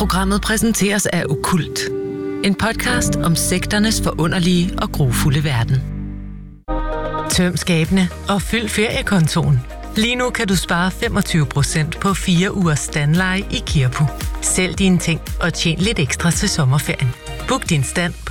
Programmet præsenteres af Okkult. En podcast om sekternes forunderlige og grufulde verden. Tøm skabene og fyld feriekontoen. Lige nu kan du spare 25% på 4 ugers standleje i Kirppu. Sælg dine ting og tjen lidt ekstra til sommerferien. Book din stand på